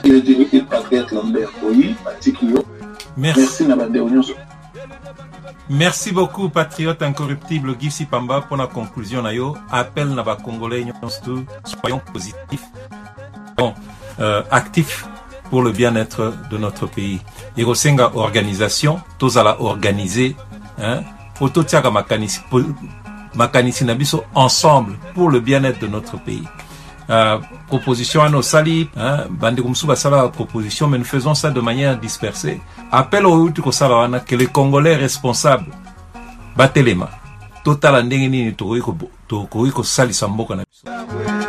Et Patrick Lambert, oui, Matikio. Merci Nabande Onyoso. Merci beaucoup, patriote incorruptible Gifsi Pamba, pour la conclusion. Appel Naba Congolais, soyons positifs, actifs pour le bien-être de notre pays. Irosenga organisation, tous à la organiser, Ototiaga Makanisi Nabiso ensemble pour le bien-être de notre pays. Proposition à nos salis, Bandikumsuba Sala proposition, mais nous faisons ça de manière dispersée. Appel au Utuko Salawana que les Congolais responsables Batelema, total andengeni Tokoiko Sali Samboka Nabiso.